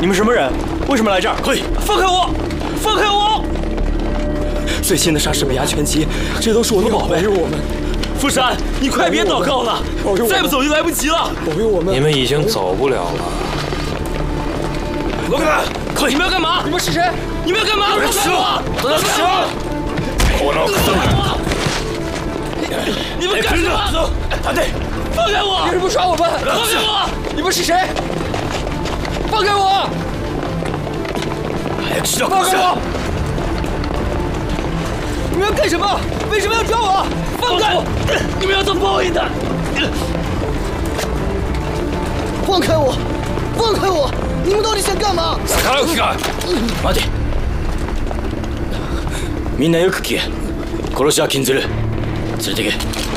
你们什么人？为什么来这儿？ 嘿， 放开我！放开我！最新的莎士比亚全集，这都是我的宝贝。保佑我们！富山，你快别祷告了，再不走就来不及了。 保佑我们！ 你们已经走不了了。 罗格兰，快！你们要干嘛？ 你们是谁？ 你们要干嘛？放开我！放开我！你们干什么？走，团队，放开我！ 有人不耍我们！ 放开我！ 你们是谁？放开我！放开我！你们要干什么？为什么要抓我？ 放开我！你们要遭报应的！ 放开我！放开我！你们到底想干嘛？ 逆らう気か！待て！みんなよく聞け。殺しは禁ずる。連れてけ。